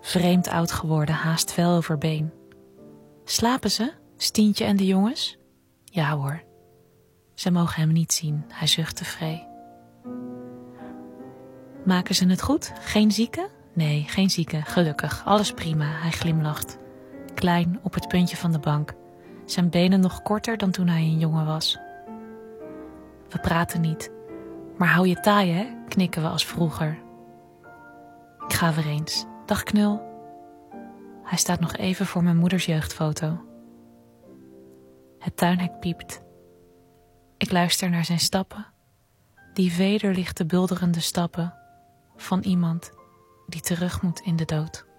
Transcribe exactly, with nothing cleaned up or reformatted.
Vreemd oud geworden, haast vel over been. Slapen ze, Stientje en de jongens? Ja hoor. Ze mogen hem niet zien, hij zucht tevreden. Maken ze het goed? Geen zieken? Nee, geen zieken, gelukkig, alles prima, hij glimlacht. Klein, op het puntje van de bank. Zijn benen nog korter dan toen hij een jongen was. We praten niet. Maar hou je taai, hè? Knikken we als vroeger. Ik ga weer eens. Dag knul. Hij staat nog even voor mijn moeders jeugdfoto. Het tuinhek piept. Ik luister naar zijn stappen. Die vederlichte bulderende stappen van iemand die terug moet in de dood.